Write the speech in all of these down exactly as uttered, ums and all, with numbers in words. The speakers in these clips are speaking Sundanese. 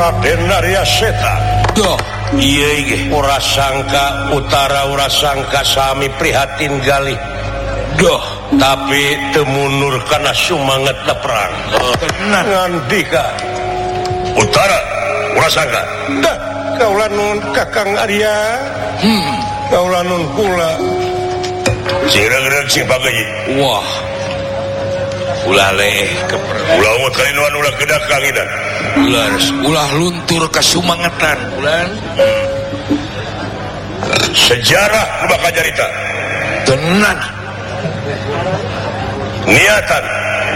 Raden Arya Seta. Duh, iya iya. Ura sangka utara ura sangka sami prihatin galih. Duh, tapi temunur karena sumanget na perang. Tenang. Ngandika. Utara ura sangka. Dah, kaulah nun Kakang Arya. Hmm. Kaulah nun kula. Sirang-rang sing pagayi. Wah. Ulah leh keper. Ulah umut kalinuan ulah kedakang idan. Ulah ulah luntur kasumangetan bulan. Sejarah bakal jarita. Tenang. Niatan.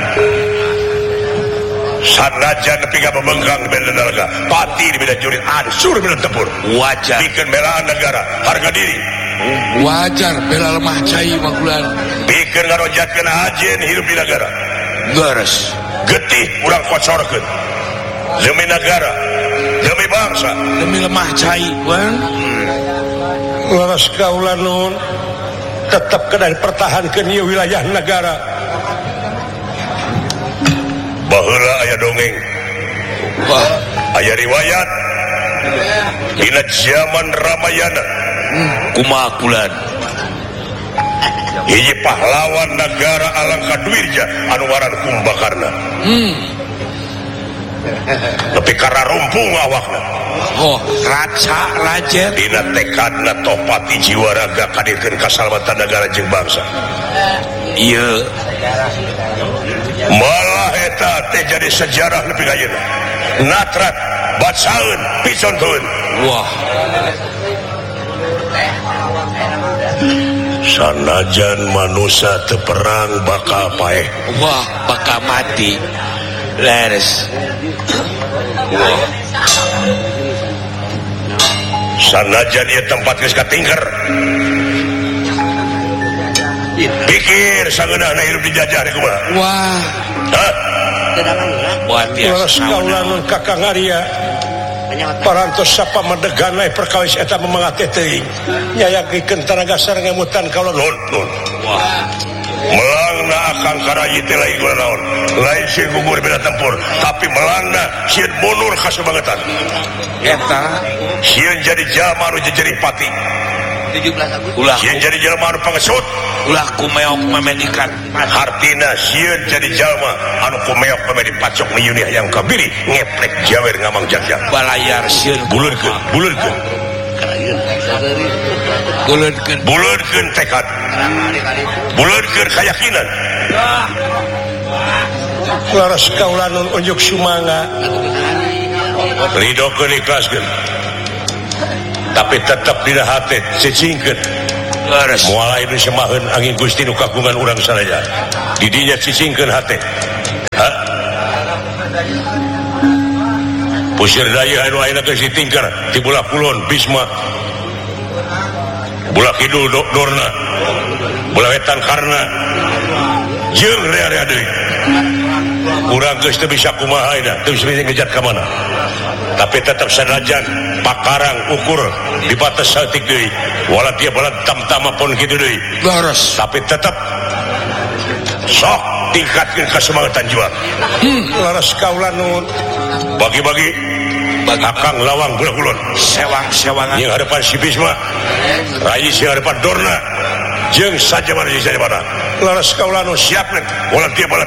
Sanajan nepi ka pemenggang di beda nalaga, pati di beda jurit, ansur di beda tempur. Wajar. Bikin belaan negara, harga diri. Wajar bela lemah cai magulan. Bikin ngarojatkeun ajen hidup di negara. Gares. Getih urang kocorkeun. Demi negara, demi bangsa, demi lemah cai, buan. Laras kaula nun tetap kena pertahankeun ieu wilayah negara. Baheula aya dongeng. Wah, aya riwayat dina zaman Ramayana. Hmm, kumaha kulan. Hiji pahlawan negara alangkah duirja anu ngaran Kumbakarna. Hmm. Tapi karena rumpung awakna. Oh, raca rajen. Dina tekadna topati jiwa raga kadirkeun kasalamatan negara jeung bangsa. Iya. Malah eta teh jadi sejarah nepi ka ayeuna. Natrat, bacaeun, picontoeun. Wah. Sanajan manusia teu perang bakal paeh. Wah, bakal mati. Leres. Wah. Sanajan ieu tempat geus katingker. Pikir sangeunahna hirup dijajah di kumaha. Wah. Hah? Buat ya. Kaula nun Kakang Arya. Parantos sapa medeganai perkawis eta memangate teuing. Nyayagikeun tenaga sareng ngemutan kaula nun. Nun. Wah. Melangna akang karayi teh lain guna naon. Lain sieun gugur beda tempur, tapi melangna sieun munur kasubangetan. Eta sieun jadi jalma anu jejerih pati. tujuh belas Agustus. Ulah sieun jadi jalma anu pangesut. Ulah kumeok memedikan. Hartina sieun jadi jalma anu kumeok memedi pacok miyuni hayang kabiri ngeplek jawer ngamang jagjag. Balayar sieun Buleurkeun, buleurkeun. Buleurkeun. Buleurkeun tekad. Buleurkeun keyakinan. Laras kaula nun unjuk sumanga. Ridokeun ikhlaskeun. Tapi tetap dina hate cicingkeun. Laras moal anu semaheun angin Gusti nu kagungan urang sadaya. Di dinya cicingkeun hate. Ha? Pusir daya anu ayeuna geus ditingker ti Bulak Kulon Bisma. Bulak Kidul Dorna. Bulak Wetan Karna. Jeung rea-rea deui. Urang geus teu bisa kumaha ayeuna, teu bisa ngejat ka mana. Tapi tetap sanajan pakarang ukur di batas saeutik deui. Wala dia bala tam-tama pun kitu deui. Laras. Tapi tetap sok tingkatkeun kasemangetan jiwa. Hmm. Laras kaula nun bagi-bagi Akang Lawang Bulak Kulon sewang-sewangan yang hadapan si Bisma Rai si hadapan Dorna jeung saja mana di sana mana. Laras kaula nu siap nek wala dia bala